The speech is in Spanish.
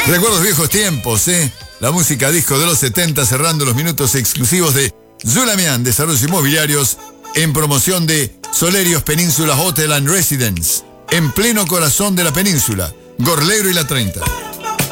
Recuerdos viejos tiempos, ¿eh? La música disco de los 70 cerrando los minutos exclusivos de Zulamian, Desarrollos Inmobiliarios, en promoción de Solerios Península Hotel and Residence, en pleno corazón de la península, Gorlero y la 30.